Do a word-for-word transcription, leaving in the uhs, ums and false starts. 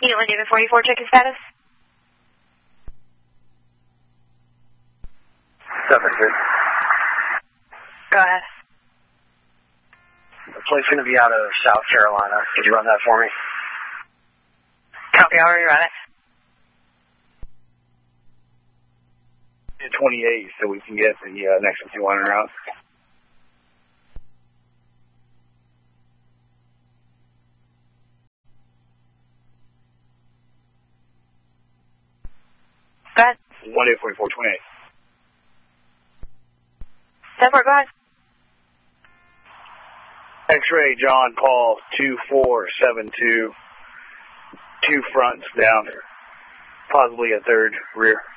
Unit David forty-four, check your status. seven three. Go ahead. The plane's going to be out of South Carolina. Could you run that for me? Copy, already run it. twenty-eight, so we can get the uh, next fifty-one route. Go ahead. one eight forty-four, twenty-eight. ten four, go ahead. X-ray, John, Paul, two four seven two. Two fronts down. Possibly a third rear.